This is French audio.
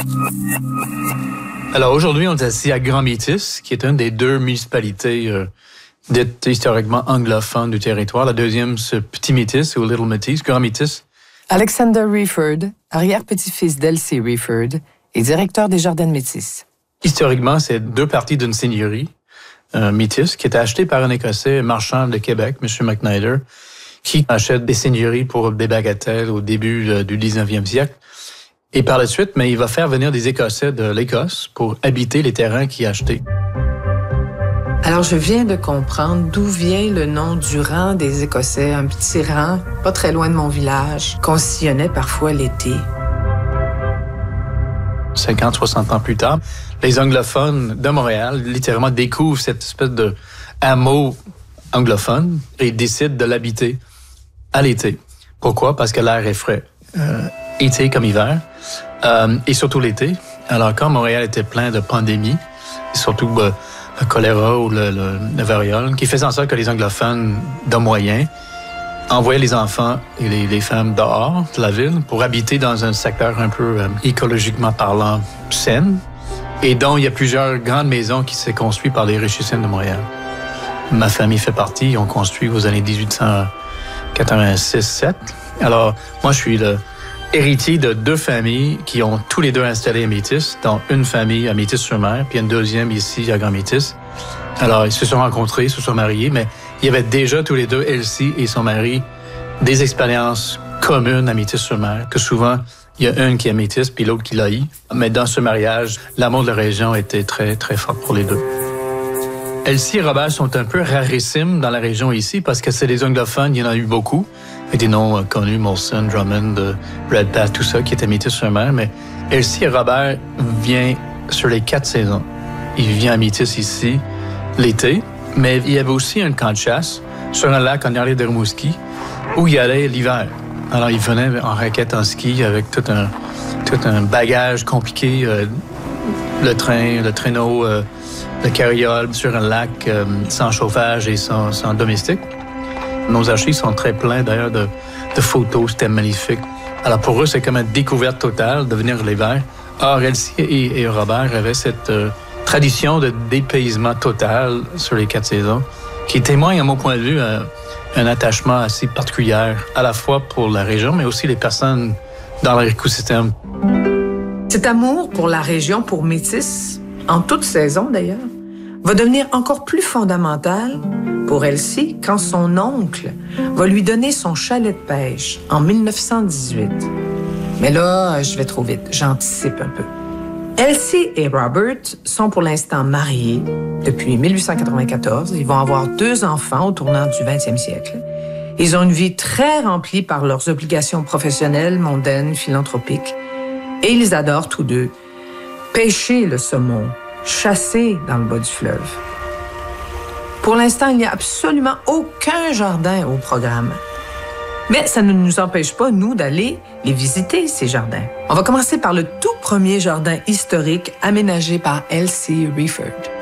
Alors aujourd'hui, on est assis à Grand Métis, qui est une des deux municipalités dites historiquement anglophones du territoire. La deuxième, c'est Petit Métis ou Little Métis. Grand Métis. Alexander Reeford, arrière-petit-fils d'Elsie Reeford, est directeur des Jardins de Métis. Historiquement, c'est deux parties d'une seigneurie, Métis, qui était achetée par un Écossais marchand de Québec, M. McNider, qui achète des seigneuries pour des bagatelles au début du 19e siècle. Et par la suite, mais il va faire venir des Écossais de l'Écosse pour habiter les terrains qu'il a achetés. Alors, je viens de comprendre d'où vient le nom du rang des Écossais, un petit rang pas très loin de mon village, qu'on sillonnait parfois l'été. 50, 60 ans plus tard, les anglophones de Montréal, littéralement, découvrent cette espèce de hameau anglophone et décident de l'habiter à l'été. Pourquoi? Parce que l'air est frais. Été comme hiver, et surtout l'été. Alors, quand Montréal était plein de pandémies, surtout le choléra ou le variole, qui faisait en sorte que les anglophones de moyens envoyaient les enfants et les femmes dehors de la ville pour habiter dans un secteur un peu écologiquement parlant sain, et dont il y a plusieurs grandes maisons qui s'est construites par les richissants de Montréal. Ma famille fait partie, ils ont construit aux années 1886-7. Alors, moi, je suis le héritier de deux familles qui ont tous les deux installé à Métis, dont une famille à Métis-sur-Mer, puis une deuxième ici à Grand Métis. Alors, ils se sont rencontrés, se sont mariés, mais il y avait déjà tous les deux, Elsie et son mari, des expériences communes à Métis-sur-Mer, que souvent, il y a une qui est Métis, puis l'autre qui l'a eu. Mais dans ce mariage, l'amour de la région était très, très fort pour les deux. Elsie et Robert sont un peu rarissimes dans la région ici, parce que c'est des anglophones, il y en a eu beaucoup. Il y a des noms connus, Molson, Drummond, Redpath, tout ça, qui étaient Métis-sur-Mer. Mais Elsie et Robert viennent sur les 4 saisons. Ils viennent à Métis ici l'été, mais il y avait aussi un camp de chasse sur un lac en arrière de Rimouski où il allait l'hiver. Alors, ils venaient en raquette en ski avec tout un bagage compliqué, le train, le traîneau, le carriole sur un lac sans chauffage et sans domestique. Nos archives sont très pleins, d'ailleurs, de photos. C'était magnifique. Alors, pour eux, c'est comme une découverte totale de venir l'hiver. Or, Elsie et Robert avaient cette tradition de dépaysement total sur les 4 saisons qui témoigne, à mon point de vue, un attachement assez particulier, à la fois pour la région, mais aussi les personnes dans leur écosystème. Cet amour pour la région, pour Métis, en toute saison d'ailleurs, va devenir encore plus fondamental pour Elsie quand son oncle va lui donner son chalet de pêche en 1918. Mais là, je vais trop vite, j'anticipe un peu. Elsie et Robert sont pour l'instant mariés depuis 1894. Ils vont avoir 2 enfants au tournant du 20e siècle. Ils ont une vie très remplie par leurs obligations professionnelles, mondaines, philanthropiques. Et ils adorent tous deux pêcher le saumon, chasser dans le bas du fleuve. Pour l'instant, il n'y a absolument aucun jardin au programme. Mais ça ne nous empêche pas, nous, d'aller les visiter, ces jardins. On va commencer par le tout premier jardin historique aménagé par Elsie Reeford.